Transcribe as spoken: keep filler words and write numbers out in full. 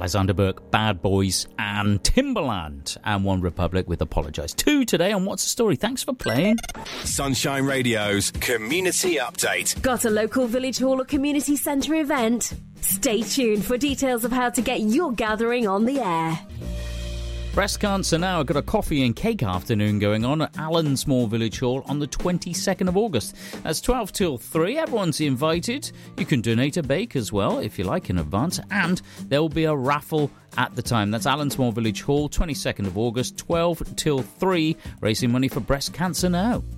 Alexander Burke, Bad Boys, and Timbaland, and One Republic with Apologise. Two today on What's the Story. Thanks for playing. Sunshine Radio's Community Update. Got a local village hall or community centre event? Stay tuned for details of how to get your gathering on the air. Breast Cancer Now. I've got a coffee and cake afternoon going on at Allensmore Village Hall on the twenty-second of August. That's twelve till three. Everyone's invited. You can donate a bake as well, if you like, in advance. And there will be a raffle at the time. That's Allensmore Village Hall, twenty-second of August, twelve till three, raising money for Breast Cancer Now.